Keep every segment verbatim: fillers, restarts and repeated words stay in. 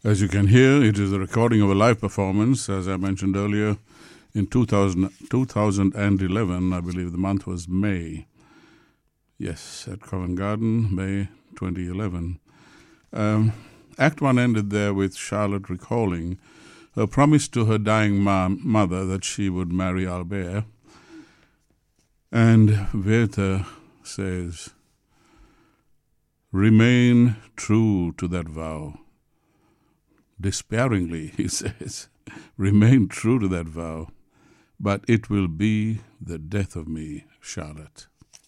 As you can hear, it is a recording of a live performance, as I mentioned earlier, in two thousand, two thousand eleven. I believe the month was May. Yes, at Covent Garden, May twenty eleven. Um, Act one ended there with Charlotte recalling her promise to her dying mom, mother that she would marry Albert. And Werther says, "Remain true to that vow." Despairingly, he says, "Remain true to that vow, but it will be the death of me, Charlotte."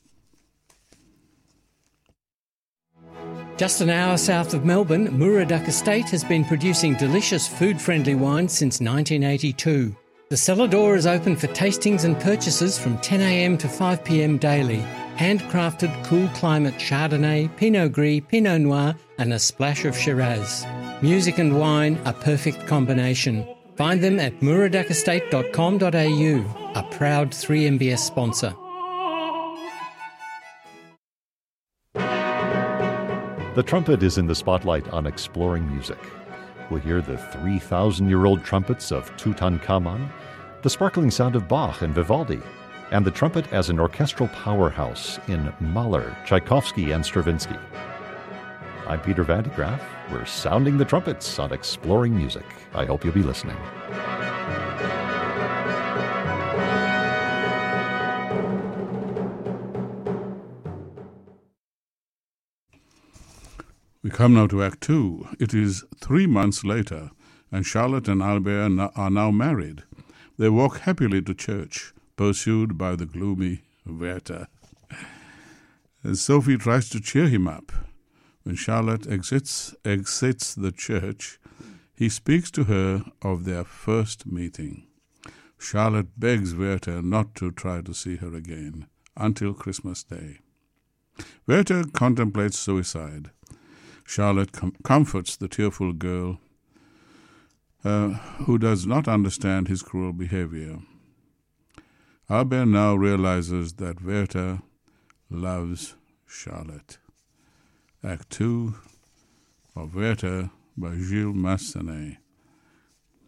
Just an hour south of Melbourne, Muraduck Estate has been producing delicious food-friendly wines since nineteen eighty-two. The cellar door is open for tastings and purchases from ten a.m. to five p.m. daily. Handcrafted cool climate Chardonnay, Pinot Gris, Pinot Noir and a splash of Shiraz. Music and wine, a perfect combination. Find them at muraduck estate dot com dot a u, a proud three M B S sponsor. The trumpet is in the spotlight on Exploring Music. We'll hear the three thousand year old trumpets of Tutankhamun, the sparkling sound of Bach and Vivaldi, and the trumpet as an orchestral powerhouse in Mahler, Tchaikovsky, and Stravinsky. I'm Peter Van de Graaff. We're sounding the trumpets on Exploring Music. I hope you'll be listening. We come now to Act Two. It is three months later, and Charlotte and Albert are now married. They walk happily to church, pursued by the gloomy Werther. As Sophie tries to cheer him up, when Charlotte exits, exits the church, he speaks to her of their first meeting. Charlotte begs Werther not to try to see her again until Christmas Day. Werther contemplates suicide. Charlotte com- comforts the tearful girl uh, who does not understand his cruel behavior. Albert now realizes that Werther loves Charlotte. Act two of Werther by Gilles Massenet.